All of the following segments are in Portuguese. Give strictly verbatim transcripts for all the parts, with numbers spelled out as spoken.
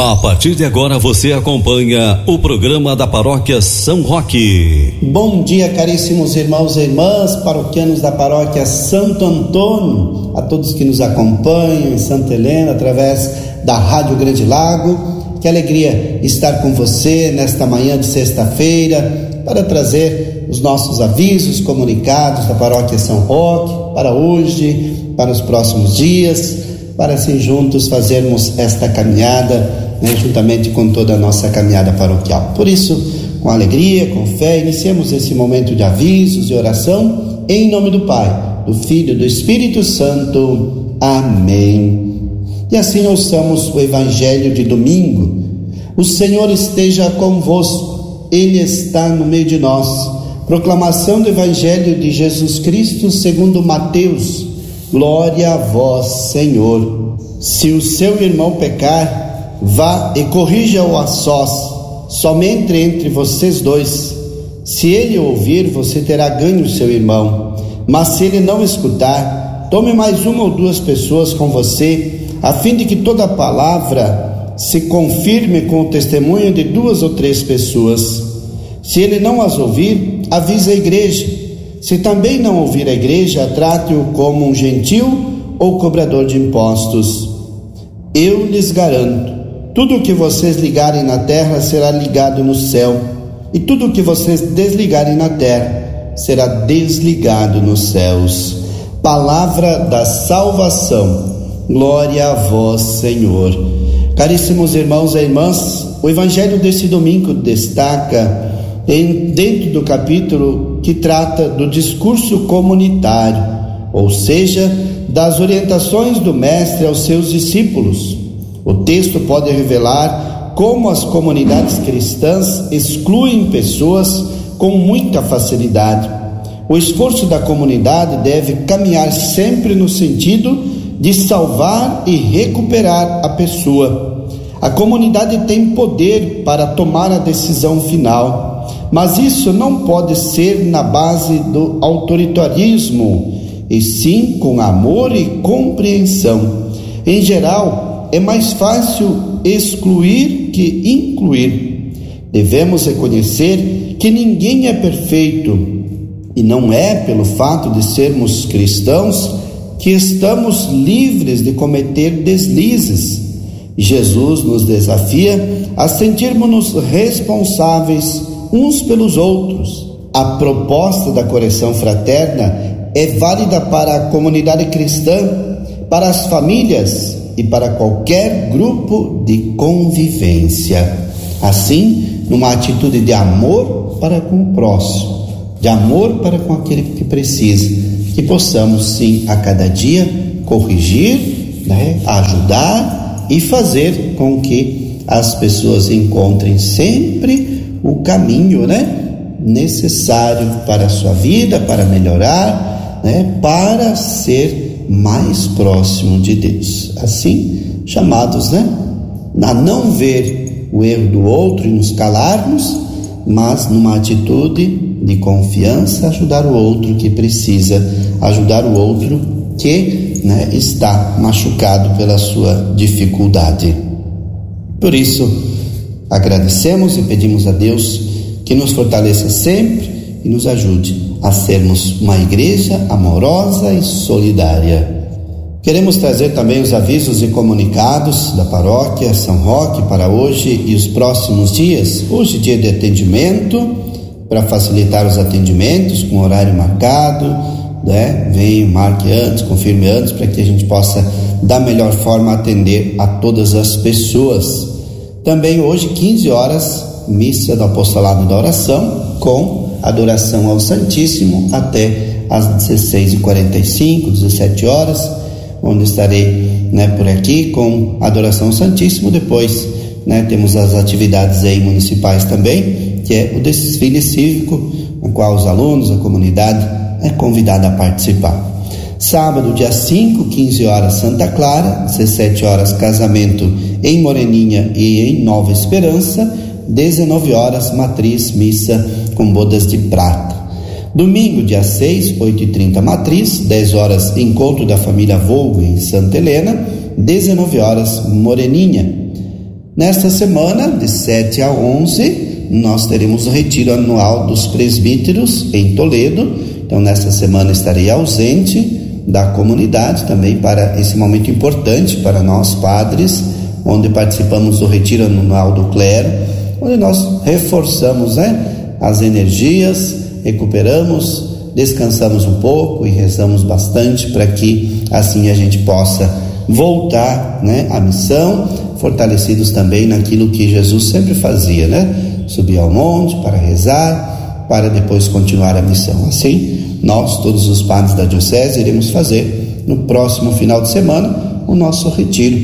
A partir de agora você acompanha o programa da Paróquia São Roque. Bom dia, caríssimos irmãos e irmãs, paroquianos da Paróquia Santo Antônio, a todos que nos acompanham em Santa Helena através da Rádio Grande Lago. Que alegria estar com você nesta manhã de sexta-feira para trazer os nossos avisos, comunicados da Paróquia São Roque para hoje, para os próximos dias, para assim juntos fazermos esta caminhada, né, juntamente com toda a nossa caminhada paroquial. Por isso, com alegria, com fé, iniciemos esse momento de avisos e oração, em nome do Pai, do Filho e do Espírito Santo. Amém. E assim ouçamos o Evangelho de domingo. O Senhor esteja convosco, Ele está no meio de nós. Proclamação do Evangelho de Jesus Cristo segundo Mateus. Glória a vós, Senhor. Se o seu irmão pecar, vá e corrija-o a sós, somente entre vocês dois. Se ele ouvir, você terá ganho o seu irmão. Mas se ele não escutar, tome mais uma ou duas pessoas com você, a fim de que toda palavra se confirme com o testemunho de duas ou três pessoas. Se ele não as ouvir, avise a igreja. Se também não ouvir a igreja, trate-o como um gentil ou cobrador de impostos. Eu lhes garanto, tudo o que vocês ligarem na terra será ligado no céu, e tudo o que vocês desligarem na terra será desligado nos céus. Palavra da salvação. Glória a vós, Senhor. Caríssimos irmãos e irmãs, o Evangelho desse domingo destaca em, dentro do capítulo que trata do discurso comunitário, ou seja, das orientações do Mestre aos seus discípulos. O texto pode revelar como as comunidades cristãs excluem pessoas com muita facilidade. O esforço da comunidade deve caminhar sempre no sentido de salvar e recuperar a pessoa. A comunidade tem poder para tomar a decisão final, mas isso não pode ser na base do autoritarismo, e sim com amor e compreensão. Em geral, é mais fácil excluir que incluir. Devemos reconhecer que ninguém é perfeito, e não é pelo fato de sermos cristãos que estamos livres de cometer deslizes. Jesus nos desafia a sentirmos-nos responsáveis uns pelos outros. A proposta da correção fraterna é válida para a comunidade cristã, para as famílias e para qualquer grupo de convivência. Assim, numa atitude de amor para com o próximo, de amor para com aquele que precisa, que possamos sim a cada dia corrigir, né, ajudar e fazer com que as pessoas encontrem sempre o caminho, né, necessário para a sua vida, para melhorar, né, para ser mais próximo de Deus. Assim, chamados, né, a não ver o erro do outro e nos calarmos, mas numa atitude de confiança, ajudar o outro que precisa, ajudar o outro que, né, está machucado pela sua dificuldade. Por isso, agradecemos e pedimos a Deus que nos fortaleça sempre e nos ajude a sermos uma igreja amorosa e solidária. Queremos trazer também os avisos e comunicados da Paróquia São Roque para hoje e os próximos dias. Hoje, dia de atendimento, para facilitar os atendimentos com horário marcado, né? Venha, marque antes, confirme antes, para que a gente possa da melhor forma atender a todas as pessoas. Também hoje, quinze horas, missa do apostolado da oração, com adoração ao Santíssimo até às dezesseis e quarenta e cinco, dezessete horas, onde estarei, né, por aqui com adoração ao Santíssimo. Depois, né, temos as atividades aí municipais também, que é o desfile cívico, no qual os alunos, a comunidade é convidada a participar. Sábado, dia cinco, quinze horas, Santa Clara, dezessete horas, casamento em Moreninha e em Nova Esperança, dezenove horas, matriz, missa com bodas de prata. Domingo, dia seis, oito e trinta, matriz, dez horas, encontro da família Volgo em Santa Helena, dezenove horas, Moreninha. Nesta semana, de sete a onze, nós teremos o retiro anual dos presbíteros em Toledo. Então, nesta semana estarei ausente da comunidade também para esse momento importante para nós padres, onde participamos do retiro anual do clero, onde nós reforçamos, né, as energias, recuperamos, descansamos um pouco e rezamos bastante para que assim a gente possa voltar, né, à missão, fortalecidos também naquilo que Jesus sempre fazia, né? Subir ao monte para rezar, para depois continuar a missão. Assim, nós, todos os padres da diocese, iremos fazer no próximo final de semana o nosso retiro.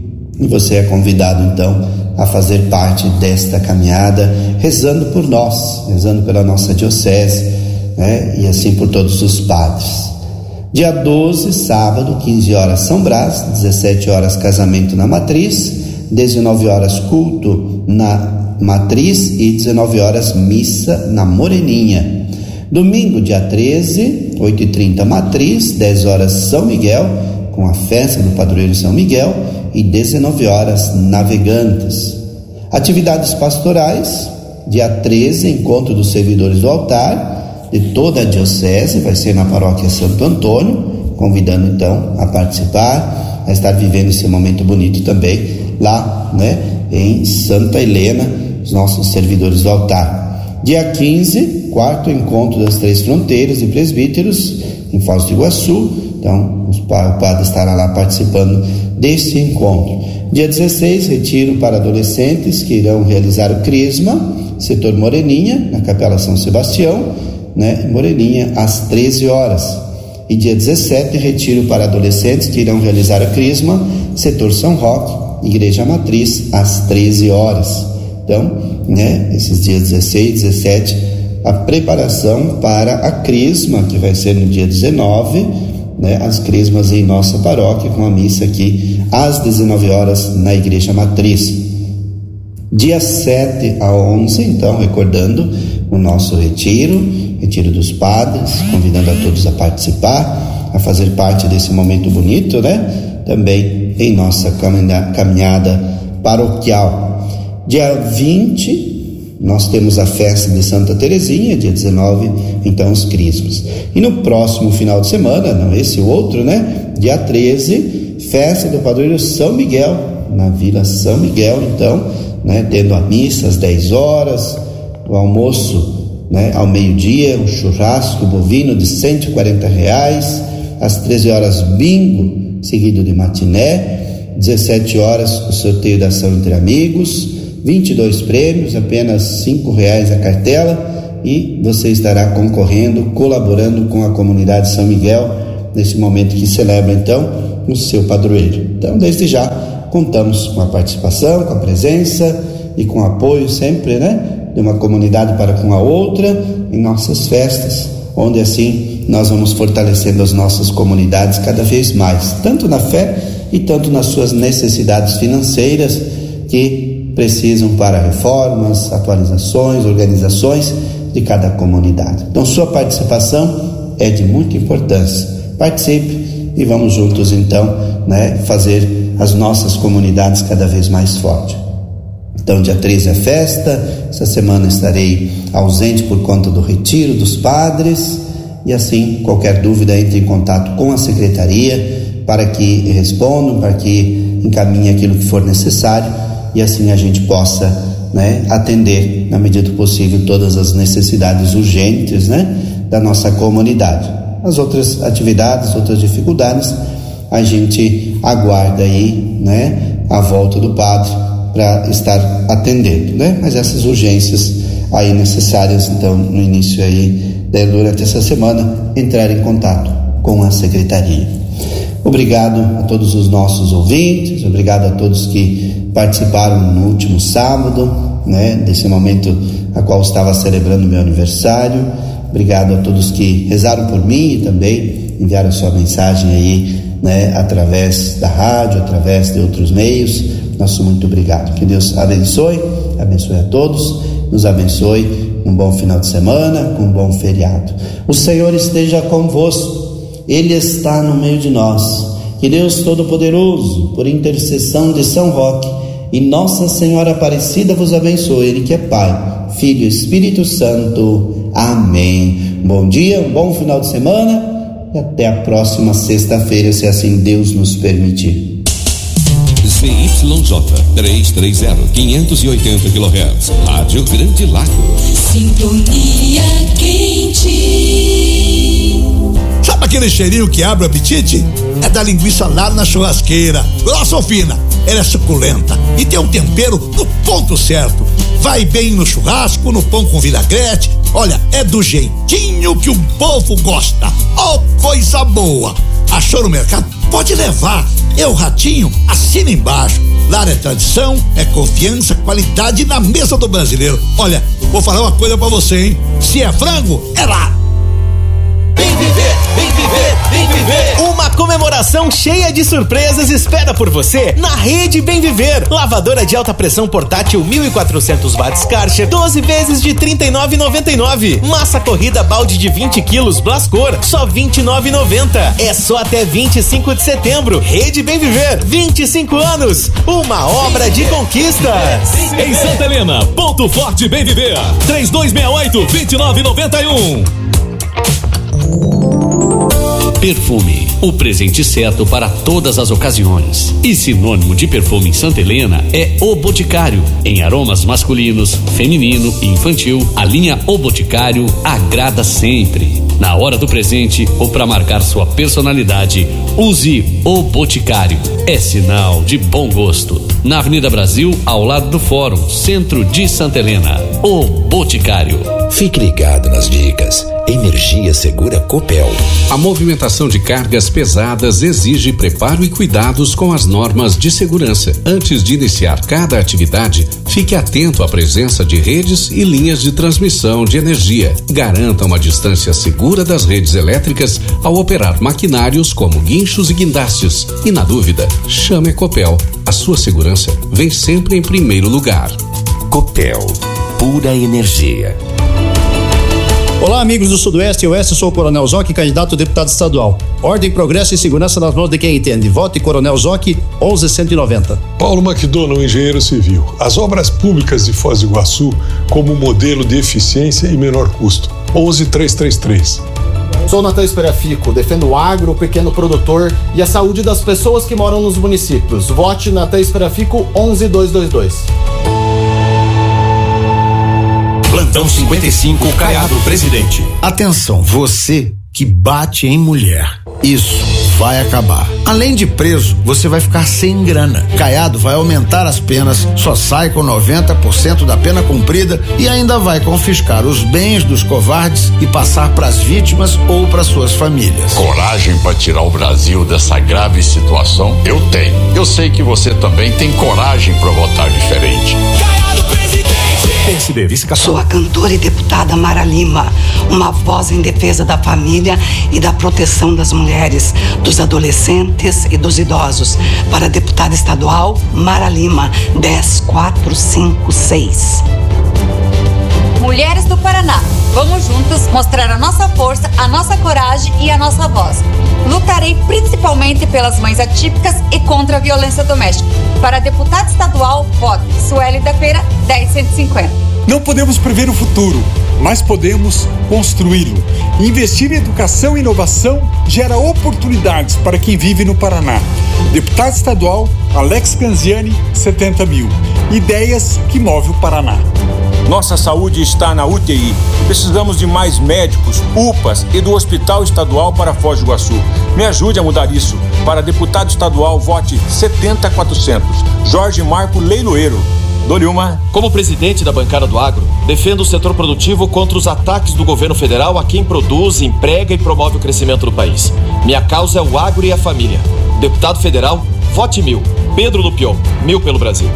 E você é convidado então a fazer parte desta caminhada, rezando por nós, rezando pela nossa diocese, né? E assim por todos os padres. Dia doze, sábado, quinze horas São Brás, dezessete horas casamento na Matriz, dezenove horas culto na Matriz e dezenove horas missa na Moreninha. Domingo, dia treze, oito e trinta Matriz, dez horas São Miguel, com a festa do padroeiro São Miguel, e dezenove horas Navegantes. Atividades pastorais, dia treze, encontro dos servidores do altar de toda a diocese, vai ser na paróquia Santo Antônio, convidando então a participar, a estar vivendo esse momento bonito também lá, né, em Santa Helena, os nossos servidores do altar. Dia quinze, quarto encontro das Três Fronteiras e presbíteros em Foz do Iguaçu. Então o padre estará lá participando deste encontro. Dia dezesseis, retiro para adolescentes que irão realizar o crisma, setor Moreninha, na Capela São Sebastião, né, Moreninha, às treze horas. E dia dezessete, retiro para adolescentes que irão realizar a crisma, setor São Roque, Igreja Matriz, às treze horas. Então, né, esses dias dezesseis, dezessete, a preparação para a crisma, que vai ser no dia dezenove, né, as crismas em nossa paróquia, com a missa aqui às dezenove horas na Igreja Matriz. Dia sete a onze, então, recordando o nosso retiro, retiro dos padres, convidando a todos a participar, a fazer parte desse momento bonito, né? Também em nossa caminhada paroquial. Dia vinte, nós temos a festa de Santa Teresinha, dia dezenove, então os crismas. E no próximo final de semana, não esse o outro, né? Dia treze, festa do padroeiro São Miguel, na Vila São Miguel, então, né? Tendo a missa às dez horas, o almoço, né, ao meio-dia, um churrasco bovino de cento e quarenta reais, às treze horas bingo, seguido de matiné, dezessete horas o sorteio da ação entre amigos, vinte e dois prêmios, apenas cinco reais a cartela, e você estará concorrendo, colaborando com a comunidade São Miguel nesse momento que celebra então o seu padroeiro. Então, desde já contamos com a participação, com a presença e com o apoio sempre, né, de uma comunidade para com a outra em nossas festas, onde assim nós vamos fortalecendo as nossas comunidades cada vez mais, tanto na fé e tanto nas suas necessidades financeiras que precisam para reformas, atualizações, organizações de cada comunidade. Então, sua participação é de muita importância. Participe e vamos juntos então, né, fazer as nossas comunidades cada vez mais fortes. Então, dia treze é festa, essa semana estarei ausente por conta do retiro dos padres, e assim, qualquer dúvida, entre em contato com a secretaria para que respondam, para que encaminhe aquilo que for necessário, e assim a gente possa, né, atender, na medida do possível, todas as necessidades urgentes, né, da nossa comunidade. As outras atividades, outras dificuldades, a gente aguarda aí, né, a volta do padre para estar atendendo, né? Mas essas urgências aí necessárias, então, no início aí, né, durante essa semana, entrar em contato com a secretaria. Obrigado a todos os nossos ouvintes, obrigado a todos que participaram no último sábado, né, desse momento a qual estava celebrando meu aniversário. Obrigado a todos que rezaram por mim e também enviaram sua mensagem aí, né, através da rádio, através de outros meios. Nosso muito obrigado. Que Deus abençoe, abençoe a todos, nos abençoe, um bom final de semana, um bom feriado. O Senhor esteja convosco, Ele está no meio de nós. Que Deus Todo-Poderoso, por intercessão de São Roque e Nossa Senhora Aparecida vos abençoe, Ele que é Pai, Filho e Espírito Santo. Amém. Bom dia, um bom final de semana e até a próxima sexta-feira, se assim Deus nos permitir. Z Y J trezentos e trinta, quinhentos e oitenta quilohertz, Rádio Grande Lago. Sintonia quente. Sabe aquele cheirinho que abre o apetite? É da linguiça lá na churrasqueira, grossa ou fina. Ela é suculenta e tem um tempero no ponto certo. Vai bem no churrasco, no pão com vinagrete. Olha, é do jeitinho que o povo gosta. Oh, coisa boa! Achou no mercado? Pode levar. É o Ratinho, assina embaixo. Lá é tradição, é confiança, qualidade na mesa do brasileiro. Olha, vou falar uma coisa pra você, hein? Se é frango, é lá. Vem viver, vem viver, vem viver. Uma comemoração cheia de surpresas espera por você na Rede Bem Viver. Lavadora de alta pressão portátil mil e quatrocentos watts Karcher, doze vezes de trinta e nove reais e noventa e nove centavos. Massa corrida balde de vinte quilos Blascor, só vinte e nove reais e noventa centavos. É só até vinte e cinco de setembro. Rede Bem Viver, vinte e cinco anos, uma obra de conquistas. Em Santa Helena, ponto forte Bem Viver, três dois seis oito, dois nove nove um. Perfume, o presente certo para todas as ocasiões. E sinônimo de perfume em Santa Helena é O Boticário. Em aromas masculinos, feminino e infantil, a linha O Boticário agrada sempre. Na hora do presente ou para marcar sua personalidade, use O Boticário. É sinal de bom gosto. Na Avenida Brasil, ao lado do Fórum, centro de Santa Helena. O Boticário. Fique ligado nas dicas. Energia Segura Copel. A movimentação de cargas pesadas exige preparo e cuidados com as normas de segurança. Antes de iniciar cada atividade, fique atento à presença de redes e linhas de transmissão de energia. Garanta uma distância segura das redes elétricas ao operar maquinários como guinchos e guindastes. E na dúvida, chame a Copel. A sua segurança vem sempre em primeiro lugar. Copel, pura energia. Olá, amigos do Sudoeste e Oeste, eu sou o Coronel Zoc, candidato a deputado estadual. Ordem, progresso e segurança nas mãos de quem entende. Vote Coronel Zoc, onze cento e noventa. Paulo McDonald, engenheiro civil. As obras públicas de Foz do Iguaçu como modelo de eficiência e menor custo. onze trezentos e trinta e três. Sou Natan Esperafico, defendo o agro, o pequeno produtor e a saúde das pessoas que moram nos municípios. Vote Natan Esperafico, onze dois dois dois. Plantão cinquenta e cinco, Caiado Presidente. Atenção, você que bate em mulher. Isso vai acabar. Além de preso, você vai ficar sem grana. Caiado vai aumentar as penas, só sai com noventa por cento da pena cumprida e ainda vai confiscar os bens dos covardes e passar para as vítimas ou para suas famílias. Coragem para tirar o Brasil dessa grave situação? Eu tenho. Eu sei que você também tem coragem para votar diferente. Caiado Presidente. Sou a cantora e deputada Mara Lima, uma voz em defesa da família e da proteção das mulheres, dos adolescentes e dos idosos. Para deputada estadual, Mara Lima, dez quatro cinco seis. Mulheres do Paraná, vamos juntas mostrar a nossa força, a nossa coragem e a nossa voz. Lutarei principalmente pelas mães atípicas e contra a violência doméstica. Para deputada estadual, vote Sueli da Feira, dez cento e cinquenta. Não podemos prever o futuro, mas podemos construí-lo. Investir em educação e inovação gera oportunidades para quem vive no Paraná. Deputado estadual, Alex Canziani, setenta mil. Ideias que movem o Paraná. Nossa saúde está na U T I. Precisamos de mais médicos, U P As e do Hospital Estadual para Foz do Iguaçu. Me ajude a mudar isso. Para deputado estadual, vote setenta mil e quatrocentos. Jorge Marco Leiloeiro. Dou-lhe uma. Como presidente da bancada do agro, defendo o setor produtivo contra os ataques do governo federal a quem produz, emprega e promove o crescimento do país. Minha causa é o agro e a família. Deputado federal, vote mil. Pedro Lupion, mil pelo Brasil.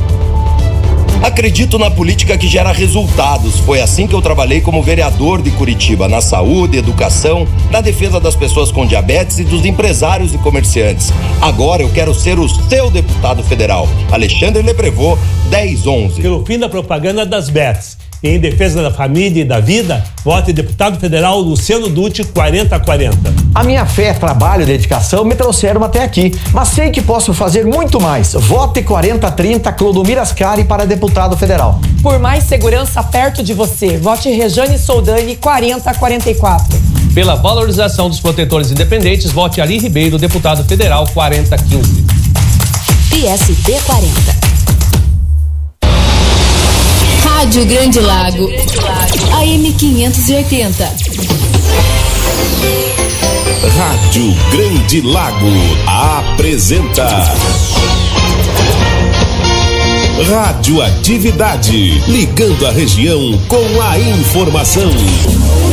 Acredito na política que gera resultados. Foi assim que eu trabalhei como vereador de Curitiba, na saúde, educação, na defesa das pessoas com diabetes e dos empresários e comerciantes. Agora eu quero ser o seu deputado federal. Alexandre Leprevô, dez onze. Pelo fim da propaganda das bets. e em defesa da família e da vida, vote deputado federal Luciano Dutti quarenta quarenta. A minha fé, trabalho e dedicação me trouxeram até aqui, mas sei que posso fazer muito mais. Vote quarenta trinta Clodomir Ascari para deputado federal. Por mais segurança perto de você, vote Rejane Soldani quarenta quarenta e quatro. Pela valorização dos protetores independentes, vote Ali Ribeiro, deputado federal quarenta quinze. P S D quarenta. Rádio Grande Lago, A M quinhentos e oitenta. Rádio Grande Lago apresenta Radioatividade, ligando a região com a informação.